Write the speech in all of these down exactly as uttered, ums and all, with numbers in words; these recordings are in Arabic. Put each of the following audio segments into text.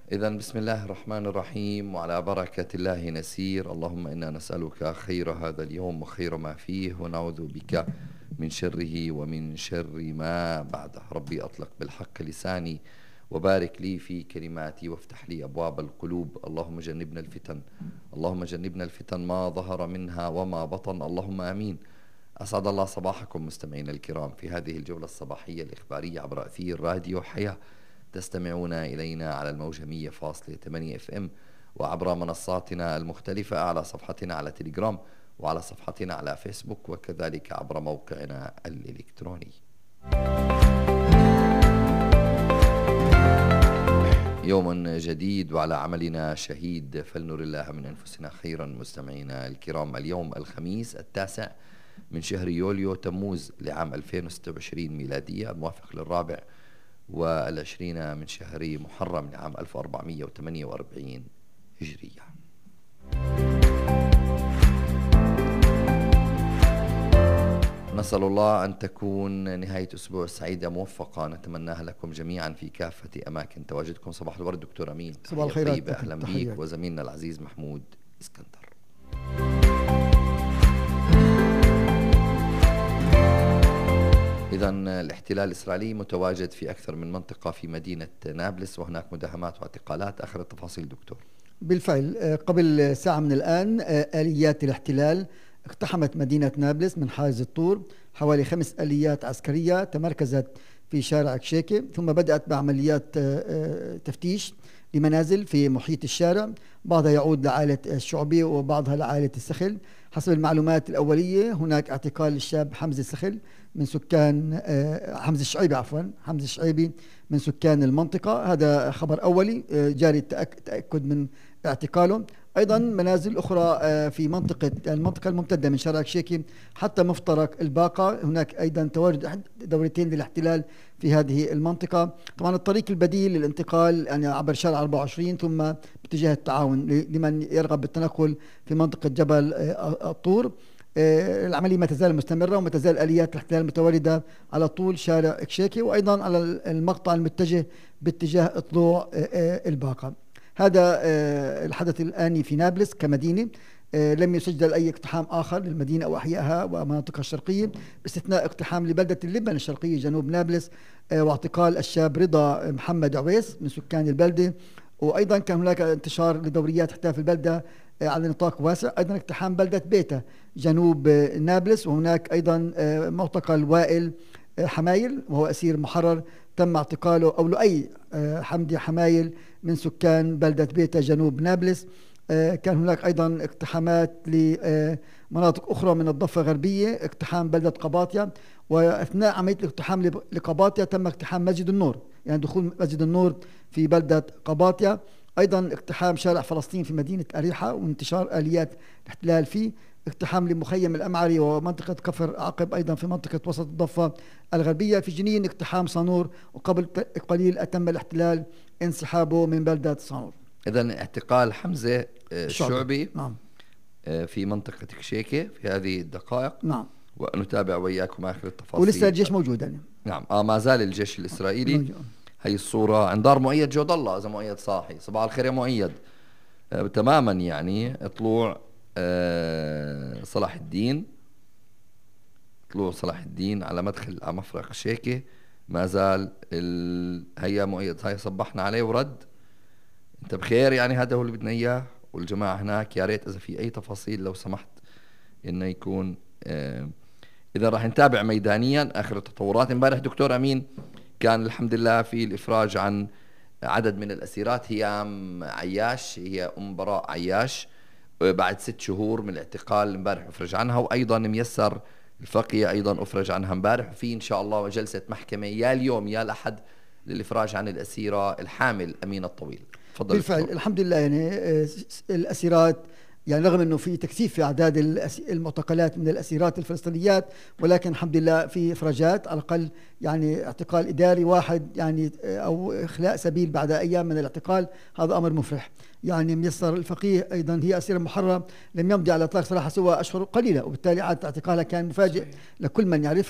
إذن بسم الله الرحمن الرحيم، وعلى بركة الله نسير. اللهم إنا نسألك خير هذا اليوم وخير ما فيه، ونعوذ بك من شره ومن شر ما بعده. ربي أطلق بالحق لساني، وبارك لي في كلماتي، وافتح لي أبواب القلوب. اللهم جنبنا الفتن، اللهم جنبنا الفتن ما ظهر منها وما بطن، اللهم آمين. أسعد الله صباحكم مستمعينا الكرام في هذه الجولة الصباحية الإخبارية عبر أثير راديو حياة. تستمعون إلينا على الموجة مية فاصلة ثمانية اف ام، وعبر منصاتنا المختلفة، على صفحتنا على تليجرام، وعلى صفحتنا على فيسبوك، وكذلك عبر موقعنا الإلكتروني. يوم جديد وعلى عملنا شهيد، فلنر الله من أنفسنا خيرا. مستمعينا الكرام، اليوم الخميس التاسع من شهر يوليو تموز لعام ألفين وستة وعشرين ميلادية، الموافق للرابع والعشرين من شهر محرم لعام ألف وأربعمئة وثمانية وأربعين هجرية. نسأل الله أن تكون نهاية أسبوع سعيدة موفقة نتمناها لكم جميعا في كافة أماكن تواجدكم. صباح الورد دكتور أمين. صباح الخيرات. أهلا بيك وزميلنا العزيز محمود اسكندر. إذن الاحتلال الإسرائيلي متواجد في أكثر من منطقة في مدينة نابلس، وهناك مداهمات واعتقالات. آخر التفاصيل دكتور. بالفعل قبل ساعة من الآن آليات الاحتلال اقتحمت مدينة نابلس من حائز الطور. حوالي خمس آليات عسكرية تمركزت في شارع كشيكة، ثم بدأت بعمليات تفتيش لمنازل في محيط الشارع، بعضها يعود لعائلة الشعبي وبعضها لعائلة السخل. حسب المعلومات الأولية هناك اعتقال الشاب حمزة السخل من سكان حمزة الشعيبي عفوا حمزة الشعيبي من سكان المنطقة. هذا خبر أولي جاري التأكد من اعتقاله. أيضا منازل أخرى في منطقة المنطقة الممتدة من شارع كشيكي حتى مفترق الباقة، هناك أيضا تواجد أحد دورتين للاحتلال في هذه المنطقة. طبعا الطريق البديل للانتقال يعني عبر شارع أربعة وعشرين ثم باتجاه التعاون لمن يرغب بالتنقل في منطقة جبل الطور. العملية ما تزال مستمرة، وما تزال آليات الاحتلال متواردة على طول شارع كشيكي، وأيضا على المقطع المتجه باتجاه طلوع الباقة. هذا الحدث الآني في نابلس كمدينة. لم يسجل أي اقتحام آخر للمدينة أو أحيائها ومناطقها الشرقية، باستثناء اقتحام لبلدة اللبنان الشرقية جنوب نابلس واعتقال الشاب رضا محمد عويس من سكان البلدة. وأيضا كان هناك انتشار لدوريات حتى في البلدة على نطاق واسع. أيضا اقتحام بلدة بيتا جنوب نابلس، وهناك أيضا معتقل وائل حمايل وهو أسير محرر تم اعتقاله، أو لؤي حمدي حمايل من سكان بلدة بيتا جنوب نابلس. كان هناك أيضا اقتحامات لمناطق أخرى من الضفة الغربية، اقتحام بلدة قباطية، وأثناء عملية الاقتحام لقباطية تم اقتحام مسجد النور، يعني دخول مسجد النور في بلدة قباطية. أيضا اقتحام شارع فلسطين في مدينة أريحة وانتشار آليات الاحتلال فيه. اقتحام لمخيم الأمعري ومنطقة كفر عقب أيضا في منطقة وسط الضفة الغربية. في جنين اقتحام صانور، وقبل قليل أتم الاحتلال انسحابه من بلدة صانور. إذن اعتقال حمزة الشعبي نعم في منطقة كشيكة في هذه الدقائق. نعم، ونتابع وياكم آخر التفاصيل. ولسه الجيش موجود يعني. نعم آه ما زال الجيش الإسرائيلي موجود. هي الصورة عن دار مؤيد جود الله. إذا مؤيد صاحي، صباح الخير يا مؤيد. آه تماما يعني طلوع آه صلاح الدين طلوع صلاح الدين على مدخل على مفرق شيكة ما زال ال... هيا مؤيد هاي صبحنا عليه ورد. انت بخير يعني؟ هذا هو اللي بدنا اياه. والجماعة هناك يا ريت اذا في اي تفاصيل لو سمحت انه يكون آه اذا راح نتابع ميدانيا اخر التطورات. امبارح دكتور امين كان الحمد لله في الافراج عن عدد من الاسيرات. هيام عياش، هي ام براء عياش، بعد ست شهور من الاعتقال امبارح افرج عنها. وايضا ميسر الفقيه ايضا افرج عنها امبارح. وفي ان شاء الله جلسة محكمة يا اليوم يا الاحد للافراج عن الاسيرة الحامل امين الطويل. تفضل. بالفعل الدكتور. الحمد لله يعني الاسيرات يعني رغم انه في تكثيف في اعداد المعتقلات من الاسيرات الفلسطينيات، ولكن الحمد لله في افراجات على الاقل، يعني اعتقال اداري واحد يعني او اخلاء سبيل بعد ايام من الاعتقال، هذا امر مفرح. يعني ميسر الفقيه ايضا هي اسيره محرره لم يمضي على اطلاق سراحها سوى اشهر قليله، وبالتالي عاد اعتقالها كان مفاجئ لكل من يعرفها.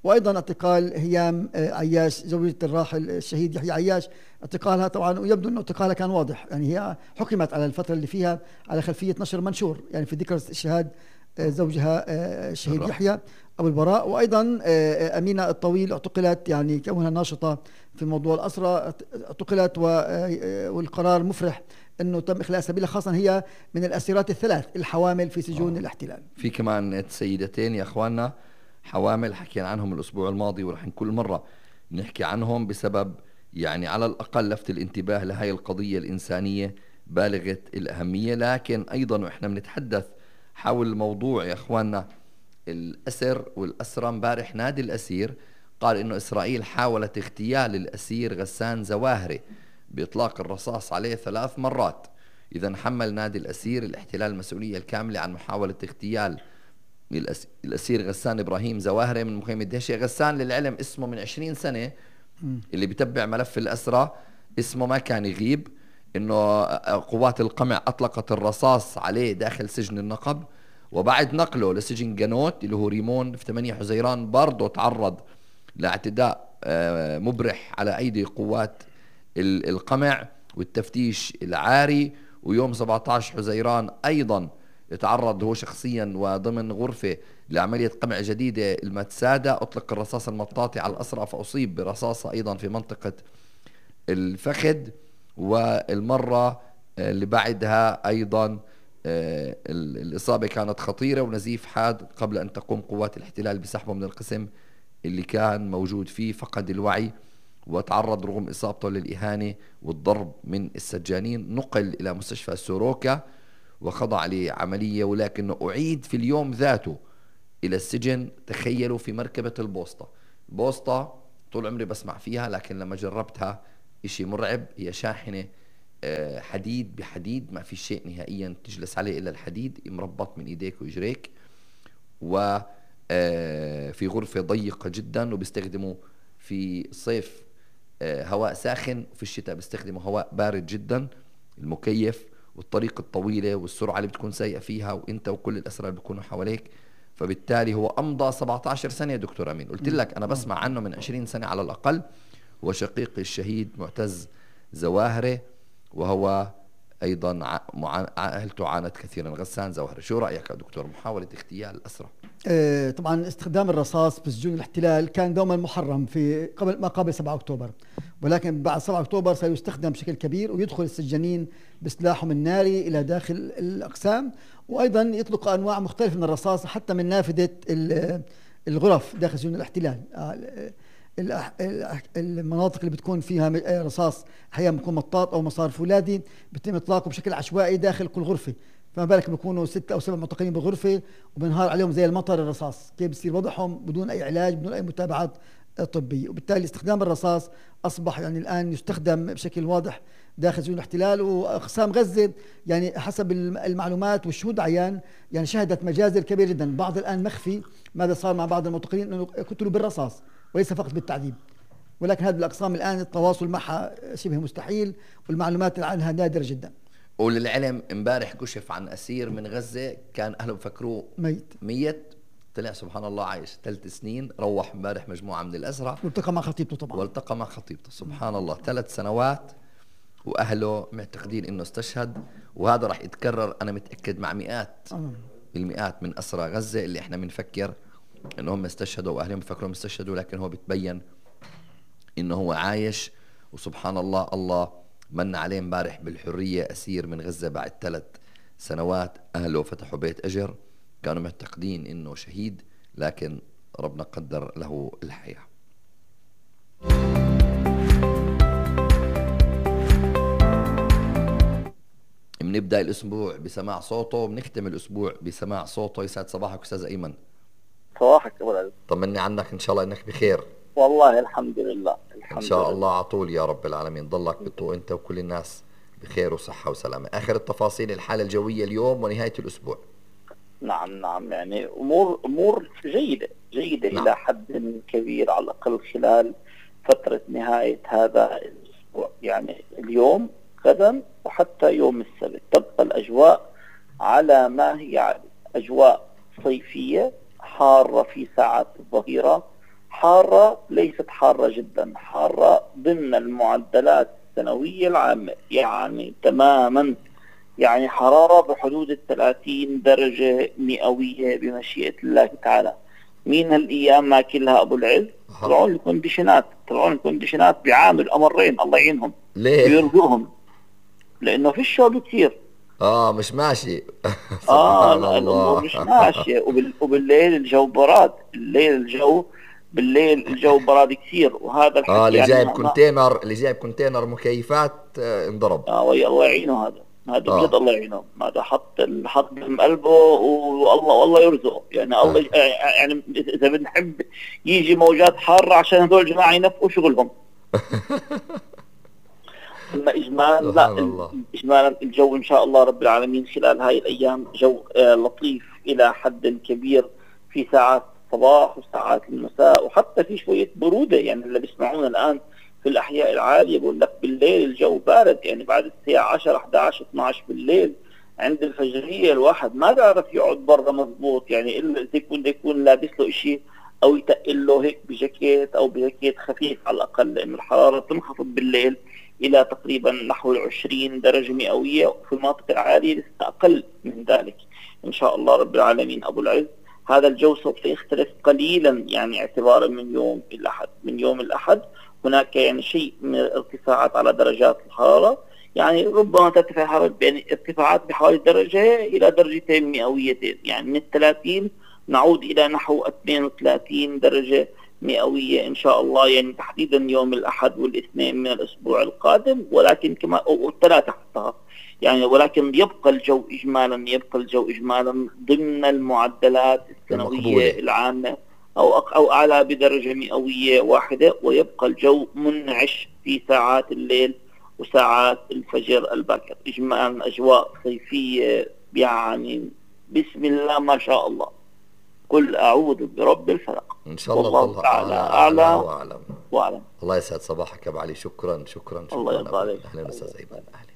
وأيضا اعتقال هيام عياش زوجة الراحل الشهيد يحيى عياش، اعتقالها طبعا، ويبدو أنه اعتقالها كان واضح، يعني هي حكمت على الفترة اللي فيها على خلفية نشر منشور، يعني في ذكرى استشهاد زوجها الشهيد يحيى أبو البراء. وأيضا أمينة الطويل اعتقلت، يعني كونها ناشطة في موضوع الأسرة اعتقلت، والقرار مفرح أنه تم إخلاء سبيلها، خاصة هي من الأسيرات الثلاث الحوامل في سجون آه. الاحتلال. في كمان سيدتين يا أخواننا حوامل حكينا عنهم الأسبوع الماضي، ورح كل مرة نحكي عنهم بسبب يعني على الأقل لفت الانتباه لهاي القضية الإنسانية بالغة الأهمية. لكن أيضا وإحنا بنتحدث حول الموضوع يا أخواننا الأسر والأسرى، امبارح نادي الأسير قال إنه إسرائيل حاولت اغتيال الأسير غسان زواهري بإطلاق الرصاص عليه ثلاث مرات. إذا حمل نادي الأسير الاحتلال المسؤولية الكاملة عن محاولة اغتيال الأسير غسان إبراهيم زواهري من مخيم الدهشة. غسان للعلم اسمه من عشرين سنة اللي بيتبع ملف الأسرى اسمه ما كان يغيب، إنه قوات القمع أطلقت الرصاص عليه داخل سجن النقب، وبعد نقله لسجن جنوت اللي هو ريمون في ثمانية حزيران برضه تعرض لاعتداء مبرح على أيدي قوات القمع والتفتيش العاري. ويوم سبعة عشر حزيران أيضا يتعرض هو شخصيا وضمن غرفة لعملية قمع جديدة المتسادة، أطلق الرصاص المطاطي على الأسرى فأصيب برصاصة أيضا في منطقة الفخذ. والمرة اللي بعدها أيضا الإصابة كانت خطيرة ونزيف حاد قبل أن تقوم قوات الاحتلال بسحبه من القسم اللي كان موجود فيه. فقد الوعي وتعرض رغم إصابته للإهانة والضرب من السجانين، نقل إلى مستشفى سوروكا وخضع لعملية، ولكنه أعيد في اليوم ذاته إلى السجن. تخيلوا في مركبة البوسطة. بوسطة طول عمري بسمع فيها، لكن لما جربتها إشي مرعب. هي شاحنة حديد بحديد، ما في شيء نهائيا تجلس عليه إلا الحديد مربط من إيديك وإجريك، وفي غرفة ضيقة جدا، وبيستخدموا في الصيف هواء ساخن وفي الشتاء بيستخدموا هواء بارد جدا، المكيف، والطريق الطويلة والسرعة اللي بتكون سايقة فيها وانت وكل الأسرى اللي بيكونوا حواليك. فبالتالي هو أمضى سبعة عشر سنة يا دكتور أمين، قلت لك أنا بسمع عنه من عشرين سنة على الأقل. وشقيق الشهيد معتز زواهري، وهو أيضا عائلته عانت كثيرا. غسان زواهري، شو رأيك يا دكتور محاولة اغتيال الأسرى؟ آه طبعا استخدام الرصاص في سجون الاحتلال كان دوما محرم في قبل ما قبل سبعة أكتوبر، ولكن بعد سبعة أكتوبر سيستخدم بشكل كبير، ويدخل السجانين بسلاحهم الناري إلى داخل الأقسام، وأيضا يطلق أنواع مختلفة من الرصاص حتى من نافذة الغرف داخل سجون الاحتلال. المناطق اللي بتكون فيها رصاص احيانا بيكون مطاط او مسار فولاذي بيتم اطلاقه بشكل عشوائي داخل كل غرفه، فما بالك بيكونوا ستة او سبع معتقلين بالغرفه وبنهار عليهم زي المطر الرصاص، كيف بصير وضعهم بدون اي علاج بدون اي متابعات طبيه. وبالتالي استخدام الرصاص اصبح يعني الان يستخدم بشكل واضح داخل سجون الاحتلال. واقسام غزه يعني حسب المعلومات والشهود عيان يعني شهدت مجازر كبيره جدا. بعض الان مخفي ماذا صار مع بعض المعتقلين انه قتلوا بالرصاص وليس فقط بالتعذيب، ولكن هذه الأقسام الآن التواصل معها شبه مستحيل والمعلومات عنها نادرة جدا. وللعلم امبارح كشف عن أسير من غزة كان أهله بفكروه ميت ميت، طلع سبحان الله عايش ثلاث سنين. روح امبارح مجموعة من الأسرى والتقى مع خطيبته طبعا والتقى مع خطيبته سبحان الله ثلاث سنوات، وأهله معتقدين إنه استشهد. وهذا راح يتكرر أنا متأكد مع مئات آه. المئات من أسرى غزة اللي إحنا بنفكر انهم استشهدوا واهلهم بفكرهم استشهدوا، لكن هو بتبين انه هو عايش. وسبحان الله الله من عليه امبارح بالحرية. اسير من غزة بعد ثلاث سنوات اهله فتحوا بيت اجر، كانوا معتقدين انه شهيد لكن ربنا قدر له الحياة. بنبدأ الاسبوع بسماع صوته وبنختم الاسبوع بسماع صوته. يسعد صباحك استاذ ايمن. صباحك أبو العز. طمني عنك إن شاء الله إنك بخير. والله الحمد لله الحمد إن شاء لله. الله عطول يا رب العالمين، ضلك بتو أنت وكل الناس بخير وصحة وسلامة. آخر التفاصيل الحالة الجوية اليوم ونهاية الأسبوع. نعم نعم يعني أمور أمور جيدة جيدة نعم. إلى حد كبير على الأقل خلال فترة نهاية هذا الأسبوع، يعني اليوم غدا وحتى يوم السبت تبقى الأجواء على ما هي عليه، أجواء صيفية حارة في ساعات الظهيرة، حارة ليست حارة جدا، حارة ضمن المعدلات السنوية العامة، يعني تماما، يعني حرارة بحدود الثلاثين درجة مئوية بمشيئة الله تعالى. مين هالأيام ماكلها أبو العز؟ طلعون الكونديشنات، طلعون الكونديشنات بيعامل أمرين، الله يعينهم ليه؟ ويرزقهم، لأنه في الشغل كثير. اه مش ماشي. اه سبحان لا، الامور الله. مش ماشيه، وبال... وبالليل الجو براد، الليل الجو بالليل الجو براد كثير، وهذا اه الحكي اللي يعني جايب ما, ما كونتينر، اللي جايب كونتينر مكيفات آه انضرب. آه وي الله يعينه، هذا هذا بجد اه الله يعينه، هذا حط حط من قلبه، والله والله يرزقه، يعني الله آه. ي- يعني اذا بنحب يجي موجات حاره عشان هذول الجماعه ينفقوا شغلهم. اما اجمالا لا، سبحان الله. اجمالا الجو ان شاء الله رب العالمين خلال هاي الايام جو آه لطيف الى حد كبير، في ساعات الصباح وساعات المساء، وحتى في شويه بروده، يعني اللي بيسمعونا الان في الاحياء العاليه بقول لك بالليل الجو بارد، يعني بعد الساعه عشرة احد عشر اثني عشر بالليل عند الفجريه الواحد ما بيعرف يقعد برا مضبوط، يعني الا اذا يكون بده يكون لابس له شيء او يتقل له هيك بجاكيت او بجاكيت خفيف على الاقل، لانه الحراره تنخفض بالليل الى تقريبا نحو عشرين درجه مئويه، وفي المناطق العاليه لسه اقل من ذلك. ان شاء الله رب العالمين ابو العز هذا الجو سوف يختلف قليلا، يعني اعتبارا من يوم الاحد، من يوم الاحد هناك يعني شيء من الارتفاعات على درجات الحراره، يعني ربما ترتفع حرارة يعني ارتفاعات بحوالي درجه الى درجتين مئويتين، يعني من الثلاثين نعود الى نحو اثنين وثلاثين درجه مئوية إن شاء الله، يعني تحديدا يوم الأحد والاثنين من الأسبوع القادم، ولكن كما والثلاثة حتى يعني، ولكن يبقى الجو إجمالا يبقى الجو إجمالا ضمن المعدلات السنوية المقبولة. العامة أو أو أعلى بدرجة مئوية واحدة، ويبقى الجو منعش في ساعات الليل وساعات الفجر الباكر، إجمالا أجواء صيفية يعني بسم الله ما شاء الله. قل أعوذ برب الفلق. ان شاء الله والله تضل تعالى اعلى اعلى أعلى واعلم. وأعلم. الله يسعد صباحك ابو علي، شكرا شكرا الله شكرا يرضى ابو. عليك. اهلا استاذ ايمن. اهلا.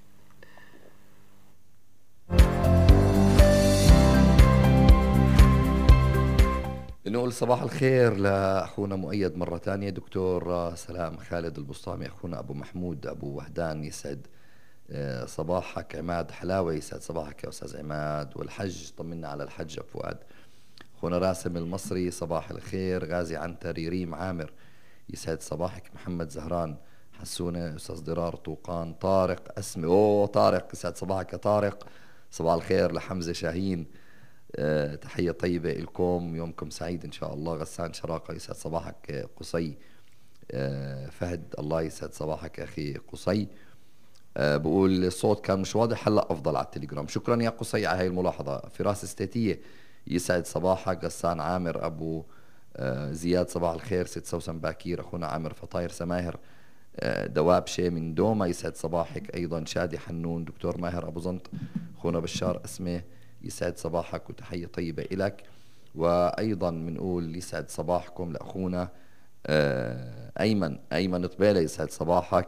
نقول صباح الخير لاخونا مؤيد مره ثانيه، دكتور سلام خالد البسطامي، اخونا ابو محمود ابو وهدان، يسعد صباحك. عماد حلاوه، يسعد صباحك يا استاذ عماد. والحج طمنا على الحج ابو فؤاد. اخونا راسم المصري صباح الخير. غازي عنتر، ريم عامر، يسعد صباحك. محمد زهران، حسونه، استاذ ضرار طوقان، طارق اسمي، اوه طارق يسعد صباحك يا طارق. صباح الخير لحمزه شاهين، أه تحيه طيبه لكم، يومكم سعيد ان شاء الله. غسان شراقه، يسعد صباحك. قصي أه فهد، الله يسعد صباحك اخي قصي. أه بقول الصوت كان مش واضح، هلا افضل على التليجرام. شكرا يا قصي على هاي الملاحظه. فراس استاتيه، يسعد صباحك. غسان عامر ابو آه زياد، صباح الخير. ست سوسن باكير، اخونا عامر فطاير. سماهر آه دوابشه من دوما، يسعد صباحك ايضا. شادي حنون، دكتور ماهر ابو زنط، اخونا بشار اسمه، يسعد صباحك وتحيه طيبه الك. وايضا بنقول يسعد صباحكم لاخونا آه ايمن ايمن طبيله، يسعد صباحك.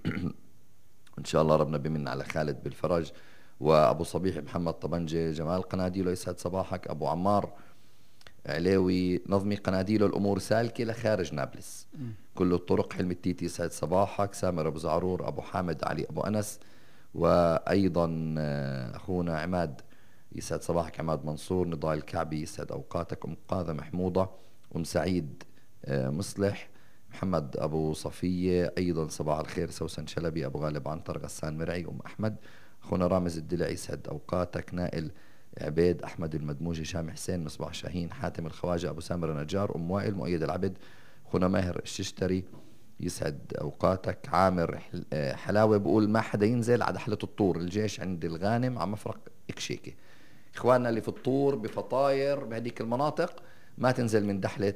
ان شاء الله ربنا بمن على خالد بالفرج. وابو صبيح محمد طبنجه، جمال قناديله، يسعد صباحك. ابو عمار علاوي نظمي قناديله، الامور سالكه لخارج نابلس كل الطرق. حلم التيتي، يسعد صباحك. سامر ابو زعرور، ابو حامد علي ابو انس. وايضا اخونا عماد، يسعد صباحك. عماد منصور، نضال الكعبي، يسعد اوقاتك. ام قاذة محموضه، ام سعيد مصلح، محمد ابو صفيه ايضا صباح الخير. سوسن شلبي، ابو غالب عنتر، غسان مرعي، ام احمد، اخونا رامز الدلع، يسعد اوقاتك. نائل عبيد، احمد المدموجي، شامي حسين، مصباح شاهين، حاتم الخواجه، ابو سامر نجار، ام وائل، مؤيد العبد، اخونا ماهر الششتري، يسعد اوقاتك. عامر حلاوه بقول ما حدا ينزل على دحله الطور، الجيش عند الغانم على مفرق اكشيكي. اخواننا اللي في الطور بفطاير بهديك المناطق ما تنزل من دحله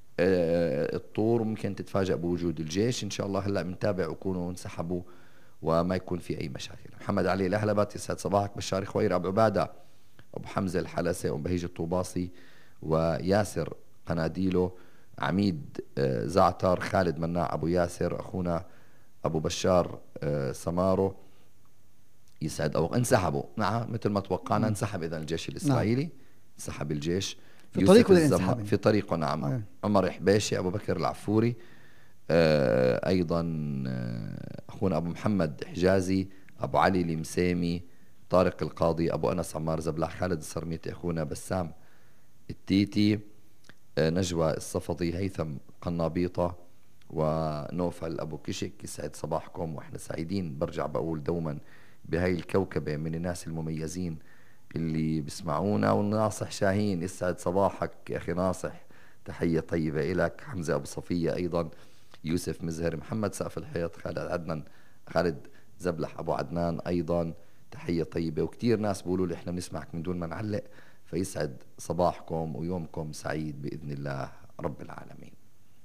الطور، ممكن تتفاجأ بوجود الجيش. ان شاء الله هلا بنتابع ويكونوا انسحبوا وما يكون في اي مشاكل. محمد علي الاهلبت، يسعد صباحك. بشار خوير، ابو عباده، ابو حمزه الحلسه، ام بهيج الطوباصي، وياسر قناديله، عميد زعتر، خالد مناع، ابو ياسر، اخونا ابو بشار سمارو، يسعد. او انسحبوا، نعم مثل ما توقعنا انسحب اذا الجيش الاسرائيلي، انسحب الجيش في طريق الزم... في طريقه نعم. آه. عمر حبيشي، ابو بكر العفوري، آه ايضا آه اخونا ابو محمد حجازي، ابو علي المسامي، طارق القاضي، ابو انس عمار زبلح، خالد السرميتي، اخونا بسام التيتي، آه نجوى الصفدي، هيثم قنابيطه، ونوفل ابو كشك. يسعد صباحكم، واحنا سعيدين. برجع بقول دوما بهاي الكوكبه من الناس المميزين اللي بيسمعونا. والناصح شاهين، يسعد صباحك يا اخي ناصح، تحيه طيبه إلك. حمزه ابو صفيه ايضا، يوسف مزهر، محمد سقف الحيط، خالد عدنان، خالد زبلح ابو عدنان ايضا، تحيه طيبه. وكثير ناس بيقولوا لي احنا بنسمعك من دون ما نعلق، فيسعد صباحكم ويومكم سعيد باذن الله رب العالمين.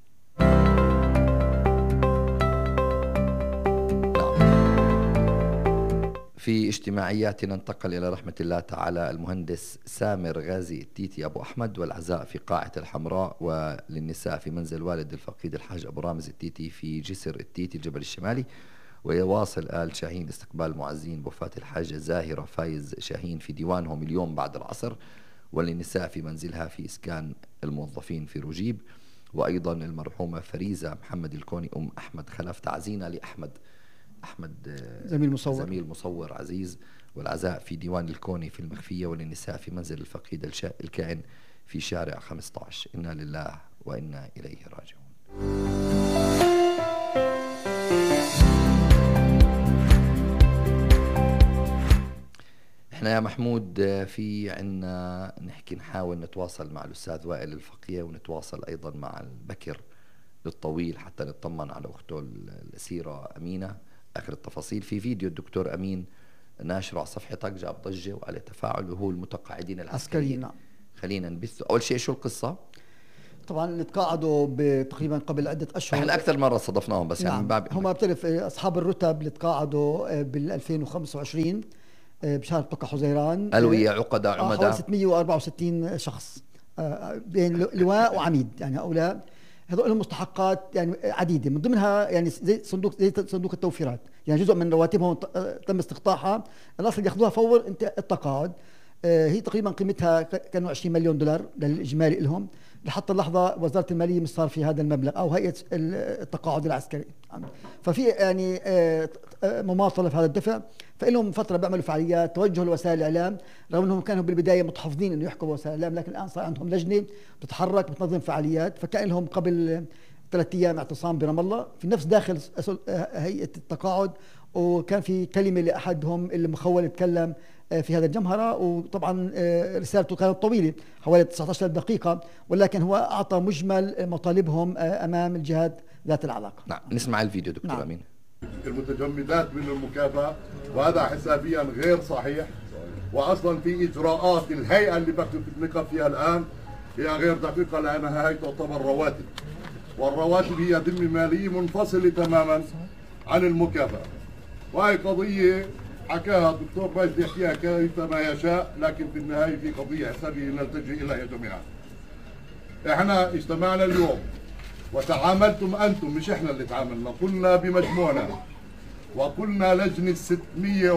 في اجتماعياتنا انتقل إلى رحمة الله تعالى المهندس سامر غازي التيتي أبو أحمد، والعزاء في قاعة الحمراء، وللنساء في منزل والد الفقيد الحاج أبو رامز التيتي في جسر التيتي الجبل الشمالي. ويواصل آل شاهين استقبال معزين بوفاة الحاجة زاهرة فايز شاهين في ديوانهم اليوم بعد العصر، وللنساء في منزلها في إسكان الموظفين في رجيب. وأيضا المرحومة فريزة محمد الكوني أم أحمد خلف، تعزينا لأحمد أحمد زميل مصور زميل مصور عزيز، والعزاء في ديوان الكوني في المخفية، وللنساء في منزل الفقيد الكائن في شارع خمسة عشر. إنا لله وإنا إليه راجعون. احنا يا محمود في عنا نحكي نحاول نتواصل مع الأستاذ وائل الفقيه، ونتواصل أيضا مع البكر الطويل حتى نطمن على أخته الأسيرة أمينة آخر التفاصيل. في فيديو الدكتور أمين ناشره على صفحتك جاب ضجة وعليه تفاعل، وهو المتقاعدين العسكريين. نعم. خلينا نبث أول شيء شو القصة؟ طبعا تقاعدوا تقريبا قبل عدة أشهر. احنا أكثر مرة صدفناهم بس نعم. يعني من باب هم بتعرف أصحاب الرتب اللي تقاعدوا بال ألفين وخمسة وعشرين بشهر توقع حزيران، ألوية عقدة عمدة، حوالي ستمئة وأربعة وستين شخص بين لواء وعميد. يعني هؤلاء هذول لهم مستحقات يعني عديدة، من ضمنها يعني زي صندوق زي صندوق التوفيرات، يعني جزء من رواتبهم تم استقطاعها، الأصل ياخذوها فور انت التقاعد. هي تقريبا قيمتها كانوا عشرين مليون دولار للإجمالي لهم. لحتى اللحظة وزارة المالية مش صار في هذا المبلغ، أو هيئة التقاعد العسكري. ففي يعني مماطلة في هذا الدفع، فإلهم فترة بيعملوا فعاليات، توجهوا لوسائل الإعلام، رغم أنهم كانوا بالبداية متحفظين أنه يحكوا بوسائل الإعلام، لكن الآن صار عندهم لجنة بتتحرك بتنظم فعاليات. فكان لهم قبل ثلاثة أيام اعتصام برام الله في نفس داخل هيئة التقاعد، وكان في كلمة لأحدهم اللي مخول يتكلم في هذا الجمهرة، وطبعا رسالته كانت طويلة حوالي تسعة عشر دقيقة، ولكن هو أعطى مجمل مطالبهم أمام الجهات ذات العلاقة. نعم، نسمع الفيديو دكتور نعم. أمين. المتجمدات من المكافأة، وهذا حسابيا غير صحيح، وأصلا في إجراءات الهيئة اللي بتتنقب فيها الآن هي غير دقيقة، لأنها هي تعتبر رواتب، والرواتب هي ذمة مالية منفصلة تماما عن المكافأة. وهي قضية حكاها الدكتور بايز يحكيها كيفما يشاء، لكن في النهاية في قضية حسابية نلتجئ إليها جميعا. احنا اجتمعنا اليوم وتعاملتم أنتم، مش احنا اللي تعاملنا، قلنا بمجموعنا وقلنا لجنة ستمئة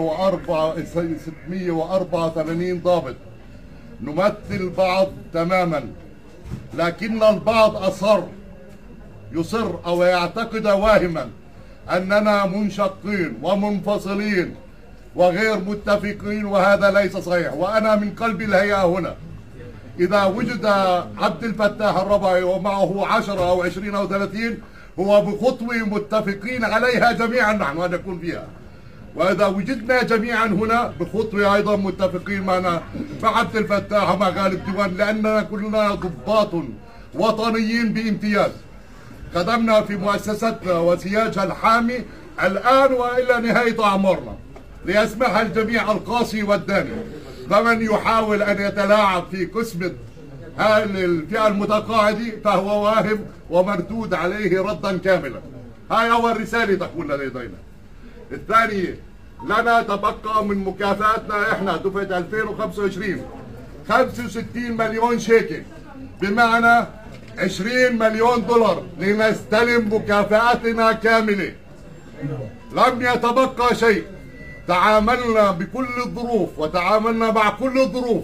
وأربعة وثمانين ضابط نمثل بعض تماما، لكن البعض أصر يصر أو يعتقد واهما أننا منشقين ومنفصلين وغير متفقين، وهذا ليس صحيح. وأنا من قلب الهيئة هنا، إذا وجد عبد الفتاح الربعي ومعه عشرة أو عشرين أو ثلاثين، هو بخطوة متفقين عليها جميعا نحن أن نكون فيها، وإذا وجدنا جميعا هنا بخطوة أيضا متفقين معنا مع عبد الفتاح ومع غالب ديوان، لأننا كلنا ضباط وطنيين بامتياز، خدمنا في مؤسستنا وسياجها الحامي الآن وإلى نهاية أعمارنا، ليسمح الجميع القاسي والداني. فمن يحاول أن يتلاعب في قسمة هذه الفئة المتقاعدة فهو واهم ومردود عليه ردا كاملا. هاي أول رسالة تكون لدينا. الثانية، لنا تبقى من مكافاتنا احنا دفعة ألفين وخمسة وعشرين خمسة وستين مليون شيكل، بمعنى عشرين مليون دولار لنستلم مكافاتنا كاملة. لم يتبقى شيء. تعاملنا بكل الظروف وتعاملنا مع كل الظروف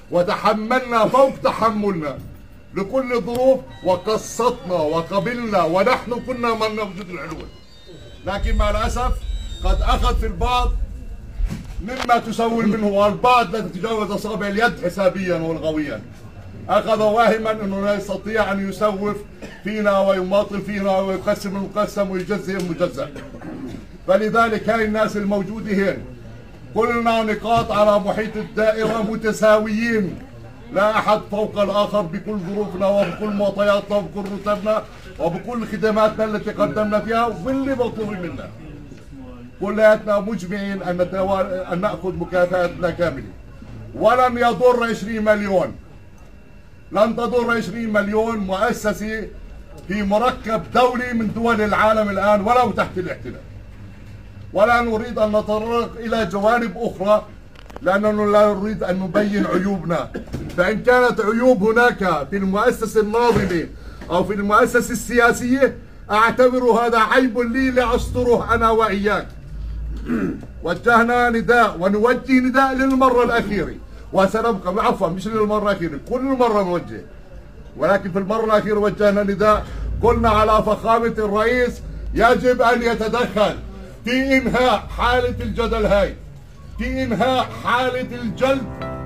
وتحملنا فوق تحملنا لكل الظروف وقصتنا وقبلنا، ونحن كنا من نوجد الحلول. لكن مع الأسف قد أخذ في البعض مما تسول منه، والبعض لن تتجاوز أصابع اليد حسابيا والغويا. أخذ واهما أنه لا يستطيع أن يسوف فينا ويماطل فينا ويقسم المقسم ويجزئ المجزأ. فلذلك هاي الناس الموجودين كلنا نقاط على محيط الدائرة متساويين، لا أحد فوق الآخر بكل ظروفنا وبكل معطياتنا وبكل رتبنا وبكل خدماتنا التي قدمنا فيها واللي مطلوب منا. كلياتنا مجمعين أن, أن نأخذ مكافأتنا كاملة. ولن يضر عشرين مليون، لن تضر عشرين مليون مؤسسة في مركب دولي من دول العالم الآن ولو تحت الاحتلال. ولا نريد أن نتطرق إلى جوانب أخرى لأننا لا نريد أن نبين عيوبنا. فإن كانت عيوب هناك في المؤسسة الناظمة أو في المؤسسة السياسية أعتبر هذا عيب لي لأستره أنا وإياك. وجهنا نداء ونوجه نداء للمرة الأخيرة وسنبقى، عفوا مش للمرة الأخيرة، كل مرة نوجه، ولكن في المرة الأخيرة وجهنا نداء قلنا على فخامة الرئيس يجب أن يتدخل في إنهاء حالة الجدل هاي، في إنهاء حالة الجلد.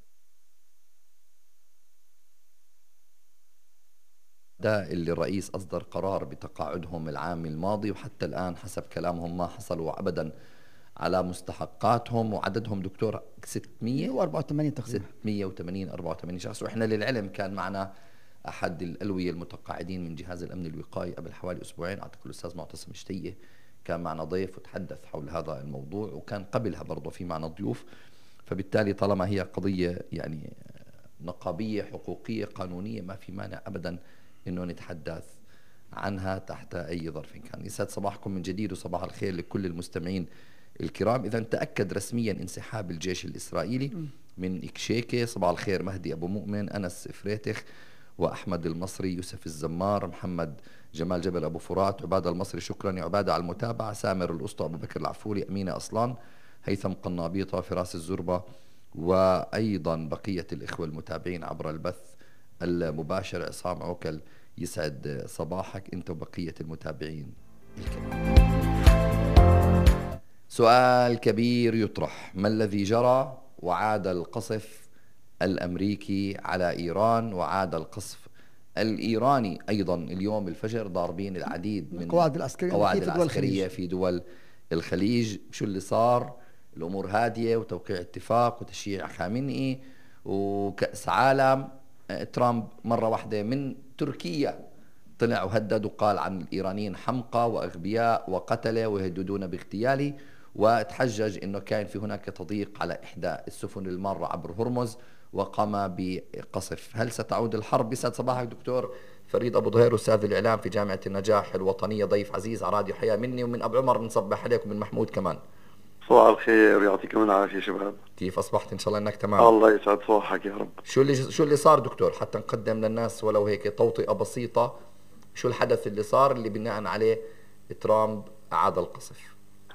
ده اللي الرئيس أصدر قرار بتقاعدهم العام الماضي، وحتى الآن حسب كلامهم ما حصلوا أبدا على مستحقاتهم، وعددهم دكتور ستمية وأربعة وثمانين تقريبا ستمية وثمانين أربعة وثمانين شخص. وإحنا للعلم كان معنا أحد الألوية المتقاعدين من جهاز الأمن الوقائي قبل حوالي أسبوعين، أعتقد الأستاذ معتصم شتية كان معنا ضيف وتحدث حول هذا الموضوع، وكان قبلها برضه في معنا ضيوف. فبالتالي طالما هي قضية يعني نقابية حقوقية قانونية ما في مانع أبدا إنه نتحدث عنها تحت أي ظرف كان. يسعد صباحكم من جديد وصباح الخير لكل المستمعين الكرام. إذا تأكد رسميا انسحاب الجيش الإسرائيلي من إكشيكة. صباح الخير مهدي أبو مؤمن، أنس فريتخ، وأحمد المصري، يوسف الزمار، محمد جمال جبل أبو فرات، عبادة المصري، شكرا يا عبادة على المتابعة، سامر الأسطى، أبو بكر العفولي، أمينة أصلان، هيثم قنابيطة، فراس الزربة، وأيضا بقية الإخوة المتابعين عبر البث المباشر. عصام عوكل يسعد صباحك أنت وبقية المتابعين الكرام. سؤال كبير يطرح: ما الذي جرى وعاد القصف الأمريكي على إيران وعاد القصف الإيراني أيضا اليوم الفجر ضاربين العديد من القواعد العسكرية, القواعد في, العسكرية دول في دول الخليج؟ شو اللي صار؟ الأمور هادية وتوقيع اتفاق وتشييع خامنئي وكأس عالم. ترامب مرة واحدة من تركيا طلع وهدد وقال عن الإيرانيين حمقى وأغبياء وقتلة ويهددون باغتيالي، وتحجج أنه كان في هناك تضييق على إحدى السفن المارة عبر هرمز وقام بقصف. هل ستعود الحرب؟ يسعد صباحك دكتور فريد أبو ظهير، أستاذ الإعلام في جامعة النجاح الوطنية، ضيف عزيز على راديو حياة، مني ومن أبو عمر نصبح عليكم، من محمود كمان. صباح الخير، يعطيكم العافية شباب. كيف أصبحت؟ إن شاء الله أنك تمام. الله يسعد صباحك يا رب. شو اللي شو اللي صار دكتور حتى نقدم للناس ولو هيك توطئة بسيطة؟ شو الحدث اللي صار اللي بناء عليه ترامب أعاد القصف؟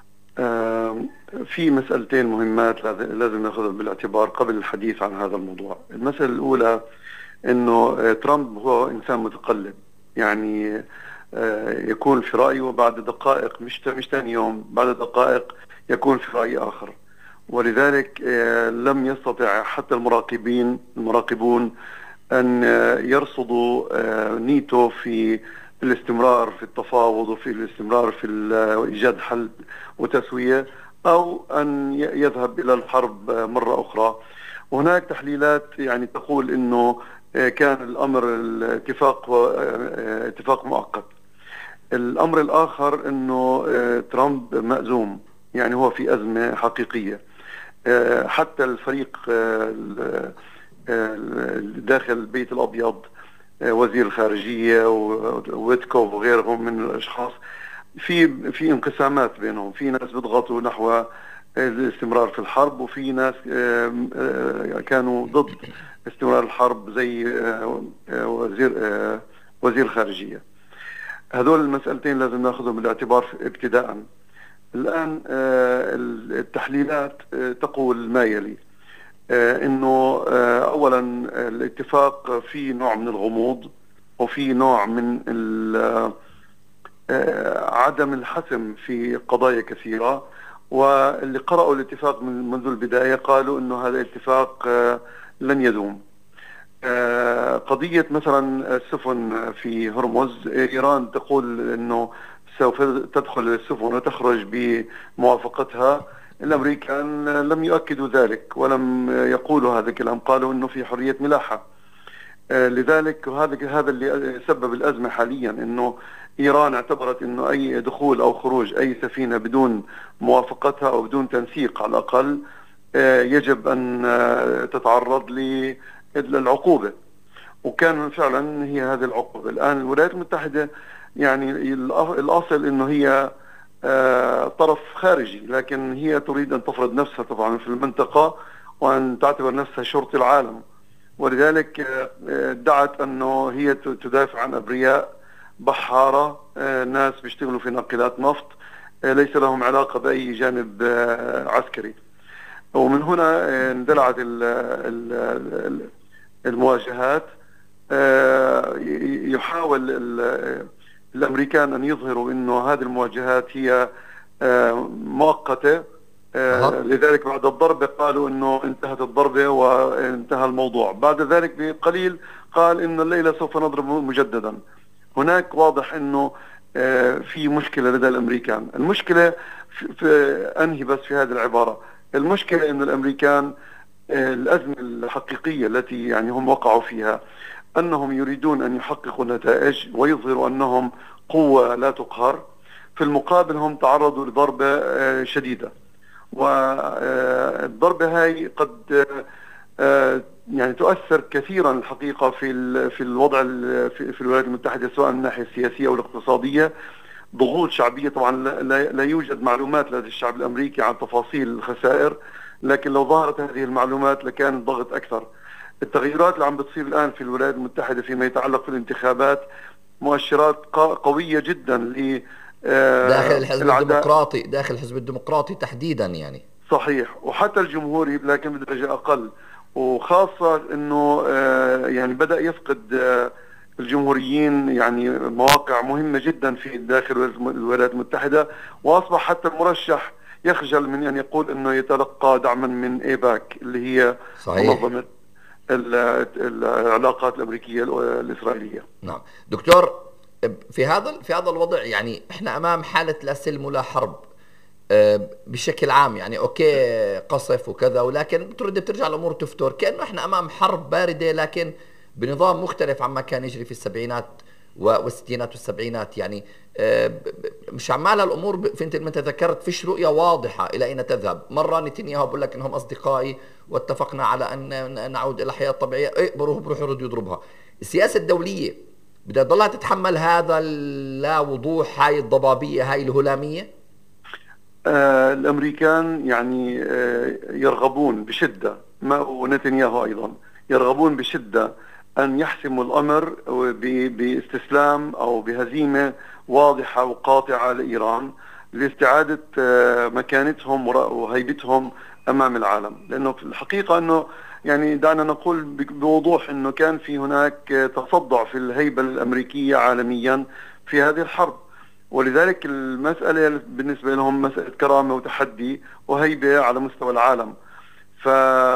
في مسألتين مهمات لازم ناخذهم بالاعتبار قبل الحديث عن هذا الموضوع. المسألة الأولى إنه ترامب هو إنسان متقلب، يعني يكون في رأيه وبعد دقائق مش مش ثاني يوم بعد دقائق يكون في رأي آخر، ولذلك لم يستطع حتى المراقبين المراقبون أن يرصدوا نيته في الاستمرار في التفاوض وفي الاستمرار في إيجاد حل وتسوية، أو أن يذهب إلى الحرب مرة أخرى. وهناك تحليلات يعني تقول إنه كان الأمر الاتفاق اتفاق مؤقت. الأمر الآخر إنه ترامب مأزوم، يعني هو في أزمة حقيقية. حتى الفريق داخل البيت الأبيض، وزير الخارجية وويتكوف وغيرهم من الأشخاص، في في انقسامات بينهم. في ناس بيضغطوا نحو الاستمرار في الحرب، وفي ناس كانوا ضد استمرار الحرب زي وزير وزير الخارجية. هذول المسألتين لازم ناخذهم بالاعتبار ابتداء. الآن التحليلات تقول ما يلي: انه اولا الاتفاق فيه نوع من الغموض وفي نوع من عدم الحسم في قضايا كثيرة، واللي قرأوا الاتفاق من منذ البداية قالوا انه هذا الاتفاق لن يدوم. قضية مثلا السفن في هرمز، ايران تقول انه سوف تدخل السفن وتخرج بموافقتها، الامريكان لم يؤكدوا ذلك ولم يقولوا هذا الكلام، قالوا انه في حرية ملاحة. لذلك هذا هذا اللي سبب الازمة حاليا، انه ايران اعتبرت انه اي دخول او خروج اي سفينة بدون موافقتها او بدون تنسيق على الاقل يجب ان تتعرض للعقوبة، وكان فعلا هي هذه العقوبة. الان الولايات المتحدة يعني الاصل انه هي طرف خارجي، لكن هي تريد ان تفرض نفسها طبعا في المنطقة وان تعتبر نفسها شرطة العالم، ولذلك ادعت انه هي تدافع عن ابرياء بحارة، ناس بيشتغلوا في ناقلات نفط ليس لهم علاقة باي جانب عسكري. ومن هنا اندلعت المواجهات. يحاول الامريكان ان يظهروا انه هذه المواجهات هي مؤقتة، لذلك بعد الضربة قالوا انه انتهت الضربة وانتهى الموضوع. بعد ذلك بقليل قال ان الليلة سوف نضرب مجددا. هناك واضح انه في مشكلة لدى الامريكان. المشكلة في انهي بس في هذه العبارة، المشكلة ان الامريكان الازمة الحقيقية التي يعني هم وقعوا فيها انهم يريدون ان يحققوا نتائج ويظهروا انهم قوة لا تقهر، في المقابل هم تعرضوا لضربة شديدة، والضربة هاي قد يعني تؤثر كثيرا الحقيقة في في الوضع في الولايات المتحدة، سواء من الناحية السياسية او الاقتصادية. ضغوط شعبية طبعا لا يوجد معلومات لدى الشعب الامريكي عن تفاصيل الخسائر، لكن لو ظهرت هذه المعلومات لكان الضغط اكثر. التغيرات اللي عم بتصير الان في الولايات المتحدة فيما يتعلق في الانتخابات مؤشرات قوية جدا ل داخل الحزب الديمقراطي، داخل الحزب الديمقراطي تحديدا يعني. صحيح، وحتى الجمهوري لكن بدرجة اقل، وخاصة انه يعني بدأ يفقد الجمهوريين يعني مواقع مهمة جدا في داخل الولايات المتحدة، واصبح حتى المرشح يخجل من ان يقول انه يتلقى دعما من ايباك اللي هي صحيح. منظمة العلاقات الامريكية الاسرائيلية. نعم دكتور، في هذا في هذا الوضع يعني احنا امام حالة لا سلم ولا حرب بشكل عام، يعني اوكي قصف وكذا، ولكن بترد بترجع الامور تفتر، كأنه احنا امام حرب باردة لكن بنظام مختلف عما كان يجري في السبعينات والستينات والسبعينات. يعني مش عمالها الامور فانت ما تذكرت فيش رؤية واضحة الى اين تذهب. مرة نتنياهو بقول لك انهم اصدقائي واتفقنا على ان نعود الى الحياة الطبيعية، ايه بروح بروح يرد يضربها. السياسة الدولية بدها تضلها تتحمل هذا اللا وضوح، هاي الضبابية، هاي الهلامية. آه الامريكان يعني آه يرغبون بشدة، ما ونتنياهو ايضا يرغبون بشدة ان يحسموا الامر باستسلام او بهزيمة واضحة وقاطعة لايران لاستعادة آه مكانتهم وهيبتهم امام العالم. لانه في الحقيقة انه يعني دعنا نقول بوضوح انه كان في هناك تصدع في الهيبة الامريكية عالميا في هذه الحرب، ولذلك المسألة بالنسبة لهم مسألة كرامة وتحدي وهيبة على مستوى العالم. ف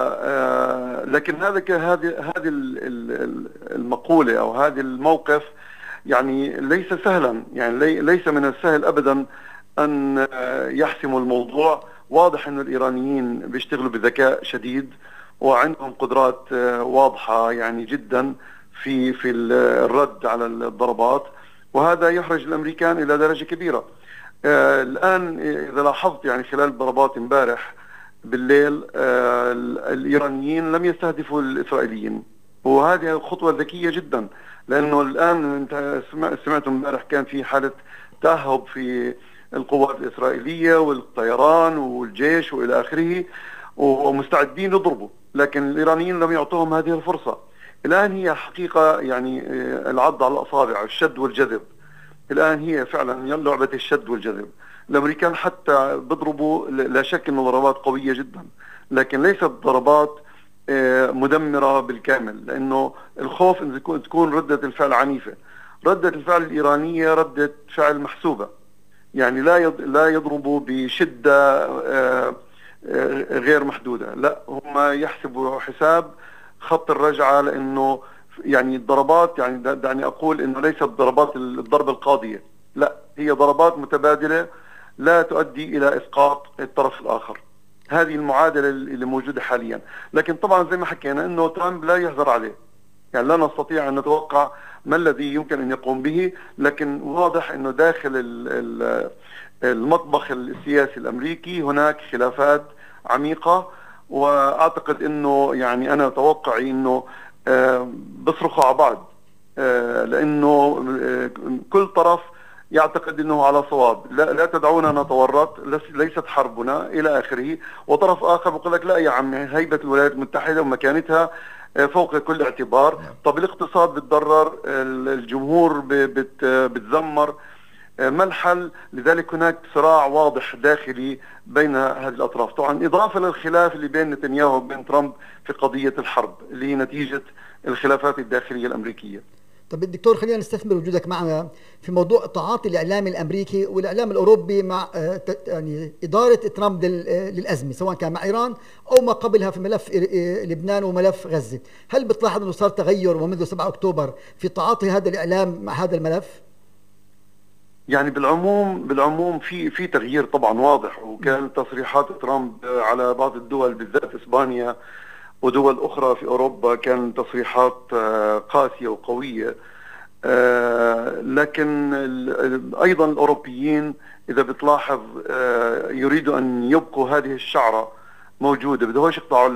لكن هذا هذه هذه المقولة او هذا الموقف يعني ليس سهلا، يعني ليس من السهل ابدا ان يحسموا الموضوع. واضح ان الايرانيين بيشتغلوا بذكاء شديد وعندهم قدرات واضحة يعني جدا في في الرد على الضربات، وهذا يحرج الامريكان الى درجة كبيرة. آه الان اذا لاحظت يعني خلال الضربات امبارح بالليل آه الايرانيين لم يستهدفوا الاسرائيليين، وهذه خطوة ذكية جدا، لانه الان انت سمعت امبارح كان في حالة تأهب في القوات الاسرائيلية والطيران والجيش والى اخره، ومستعدين يضربوا، لكن الايرانيين لم يعطوهم هذه الفرصة. الآن هي حقيقة يعني العض على الأصابع، الشد والجذب. الآن هي فعلا لعبة الشد والجذب. الأمريكان حتى بيضربوا لا شك أنه ضربات قوية جدا، لكن ليست ضربات مدمرة بالكامل، لأنه الخوف أن تكون ردة الفعل عنيفة. ردة الفعل الإيرانية ردة فعل محسوبة، يعني لا لا يضربوا بشدة غير محدودة، لا هم يحسبوا حساب خط الرجعة، لأنه يعني الضربات يعني دعني أقول أنه ليست ضربات الضربة القاضية، لا هي ضربات متبادلة لا تؤدي إلى إسقاط الطرف الآخر. هذه المعادلة اللي موجودة حاليا. لكن طبعا زي ما حكينا أنه ترامب لا يحذر عليه، يعني لا نستطيع أن نتوقع ما الذي يمكن أن يقوم به، لكن واضح أنه داخل المطبخ السياسي الأمريكي هناك خلافات عميقة، وأعتقد أنه يعني أنا توقعي أنه بصرخوا على بعض، لأنه كل طرف يعتقد أنه على صواب، لا, لا تدعونا نتورط، ليست حربنا إلى آخره. وطرف آخر بيقول لك لا يا عمي، هيبة الولايات المتحدة ومكانتها فوق كل اعتبار. طب الاقتصاد بتضرر، الجمهور بتزمر، ما الحل؟ لذلك هناك صراع واضح داخلي بين هذه الأطراف، طبعا إضافة للخلاف اللي بين نتنياهو وبين ترامب في قضية الحرب اللي هي نتيجة الخلافات الداخلية الأمريكية. طب الدكتور، خلينا نستثمر وجودك معنا في موضوع تعاطي الإعلام الأمريكي والإعلام الأوروبي مع يعني إدارة ترامب للأزمة، سواء كان مع إيران أو ما قبلها في ملف لبنان وملف غزة. هل بتلاحظ أنه صار تغير ومنذ سبعة أكتوبر في تعاطي هذا الإعلام مع هذا الملف؟ يعني بالعموم بالعموم في في تغيير طبعا واضح، وكان تصريحات ترامب على بعض الدول بالذات إسبانيا ودول أخرى في أوروبا كان تصريحات قاسية وقوية. لكن أيضا الأوروبيين إذا بتلاحظ يريدوا أن يبقوا هذه الشعرة موجودة، بدهوش يقطعوا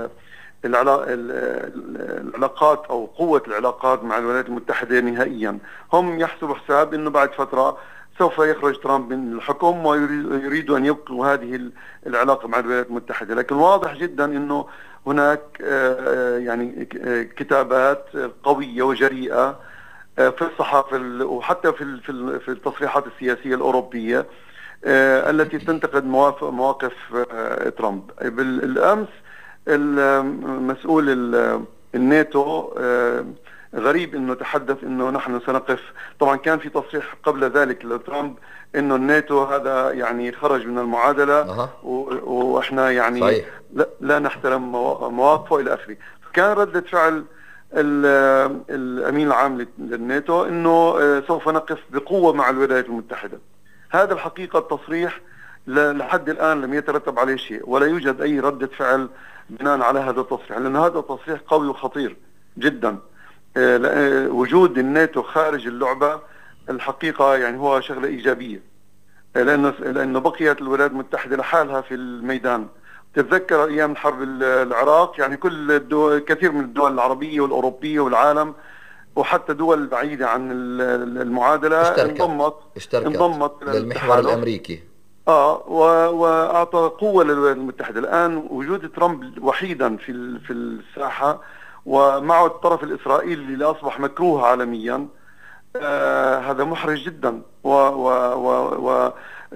العلاقات أو قوة العلاقات مع الولايات المتحدة نهائيا. هم يحسبوا حساب أنه بعد فترة سوف يخرج ترامب من الحكم ويريدوا أن يبقوا هذه العلاقة مع الولايات المتحدة. لكن واضح جدا أنه هناك يعني كتابات قوية وجريئة في الصحافة وحتى في في التصريحات السياسية الأوروبية التي تنتقد مواقف ترامب. بالأمس المسؤول الناتو غريب انه تحدث انه نحن سنقف، طبعا كان في تصريح قبل ذلك لترامب انه الناتو هذا يعني خرج من المعادلة أه. واحنا يعني صحيح. لا, لا نحترم مواقفه الى اخره. كان ردة فعل الامين العام للناتو انه سوف نقف بقوة مع الولايات المتحدة. هذا الحقيقة التصريح لحد الآن لم يترتب عليه شيء، ولا يوجد أي ردة فعل بناء على هذا التصريح، لأن هذا تصريح قوي وخطير جدا. وجود الناتو خارج اللعبة الحقيقة يعني هو شغلة إيجابية، لأنه لأنه بقيت الولايات المتحدة لحالها في الميدان. تتذكر أيام حرب العراق يعني كل الدول، كثير من الدول العربية والأوروبية والعالم وحتى دول بعيدة عن المعادلة اشتركت انضمت اشتركت انضمت للمحور الأمريكي اه واعطى قوه للولايات المتحده. الان وجود ترامب وحيدا في في الساحه ومعه الطرف الاسرائيلي اللي اصبح مكروه عالميا، آه هذا محرج جدا، و و و, و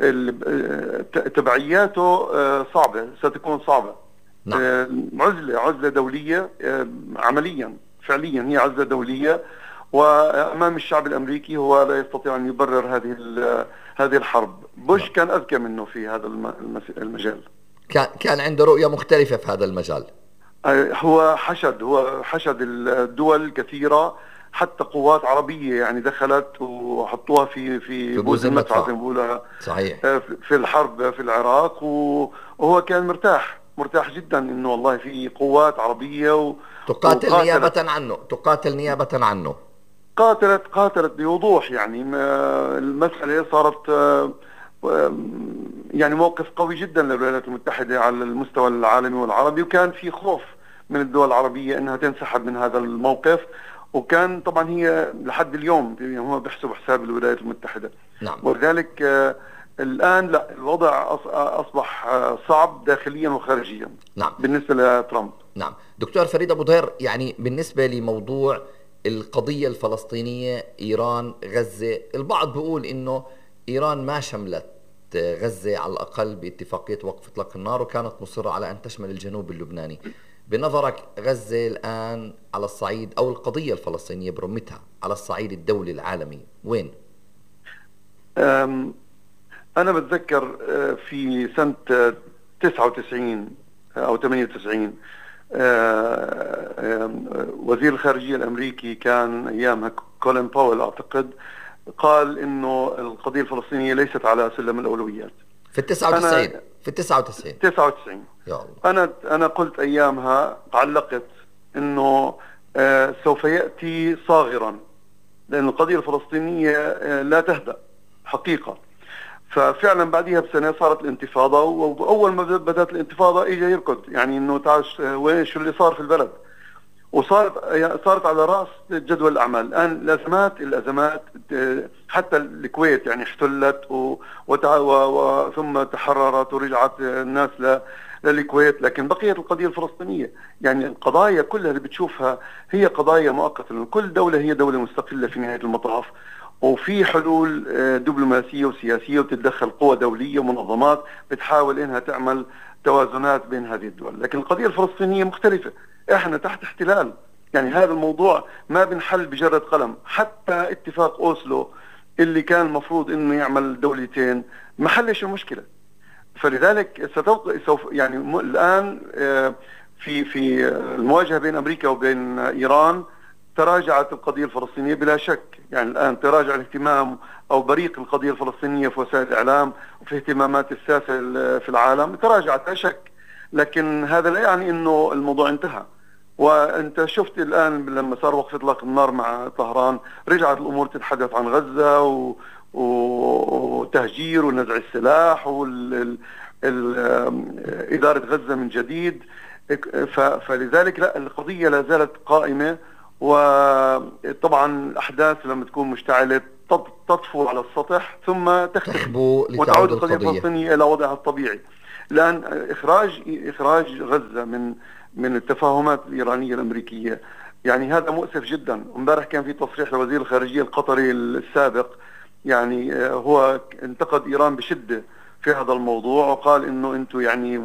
تبعياته آه صعبه، ستكون صعبه. نعم. آه عزله عزله دوليه، آه عمليا فعليا هي عزله دوليه، وأمام الشعب الأمريكي هو لا يستطيع أن يبرر هذه هذه الحرب. بوش كان أذكى منه في هذا المجال، كان كان عنده رؤية مختلفة في هذا المجال. هو حشد هو حشد الدول كثيرة، حتى قوات عربية يعني دخلت وحطوها في في بوز المدفع زي ما بيقولها صحيح في الحرب في العراق، وهو كان مرتاح مرتاح جدا إنه والله في قوات عربية و تقاتل نيابة عنه تقاتل نيابة عنه قاتلت قاتلت بوضوح. يعني المسألة صارت يعني موقف قوي جدا للولايات المتحدة على المستوى العالمي والعربي، وكان في خوف من الدول العربية انها تنسحب من هذا الموقف، وكان طبعا هي لحد اليوم هم بيحسبوا حساب الولايات المتحدة. نعم. ولذلك الآن لا، الوضع أصبح صعب داخليا وخارجيا. نعم. بالنسبة لترامب. نعم. دكتور فريد أبو ضهير، يعني بالنسبة لموضوع القضية الفلسطينية إيران غزة، البعض بيقول إنه إيران ما شملت غزة على الأقل باتفاقية وقف إطلاق النار، وكانت مصرة على أن تشمل الجنوب اللبناني. بنظرك غزة الآن على الصعيد أو القضية الفلسطينية برمتها على الصعيد الدولي العالمي وين؟ أنا بتذكر في سنة تسعة وتسعين أو ثمانية وتسعين وزير الخارجية الأمريكي كان أيامها كولين باول أعتقد، قال إنه القضية الفلسطينية ليست على سلم الأولويات في التسعة وتسعين. في التسعة وتسعين تسعة وتسعين يا الله. أنا أنا قلت أيامها، علقت إنه آه سوف يأتي صاغرا، لأن القضية الفلسطينية آه لا تهدأ حقيقة. ففعلا بعدها بسنة صارت الانتفاضة، وأول ما بدأت الانتفاضة إجا يركض، يعني إنه تعال وين شو اللي صار في البلد، وصارت صارت على رأس جدول الأعمال. الآن الأزمات الأزمات حتى الكويت يعني احتلت و... وتع... و... و... ثم تحررت ورجعت الناس ل... للكويت، لكن بقيت القضية الفلسطينية. يعني القضايا كلها اللي بتشوفها هي قضايا مؤقتة، كل دولة هي دولة مستقلة في نهاية المطاف، وفي حلول دبلوماسية وسياسية، وتتدخل قوى دولية ومنظمات بتحاول إنها تعمل توازنات بين هذه الدول. لكن القضية الفلسطينية مختلفة، احنا تحت احتلال، يعني هذا الموضوع ما بنحل بجرة قلم. حتى اتفاق أوسلو اللي كان المفروض إنه يعمل دولتين ما حلش المشكلة. فلذلك ستوقع سوف يعني الآن في في المواجهة بين أمريكا وبين إيران تراجعت القضية الفلسطينية بلا شك. يعني الآن تراجع الاهتمام أو بريق القضية الفلسطينية في وسائل الإعلام وفي اهتمامات الساسة في العالم، تراجعت لا شك، لكن هذا لا يعني إنه الموضوع انتهى. وأنت شفت الآن لما صار وقف إطلاق النار مع طهران، رجعت الأمور تتحدث عن غزة و... وتهجير ونزع السلاح وإدارة غزة من جديد. ف... فلذلك لا، القضية لا زالت قائمة. وطبعا الأحداث لما تكون مشتعلة تطفو على السطح ثم تختفي وتعود القضية الفلسطينية إلى وضعها الطبيعي. لأن إخراج إخراج غزة من من التفاهمات الإيرانية الأمريكية يعني هذا مؤسف جدا. امبارح كان في تصريح لوزير الخارجية القطري السابق، يعني هو انتقد إيران بشدة في هذا الموضوع، وقال إنه أنتم يعني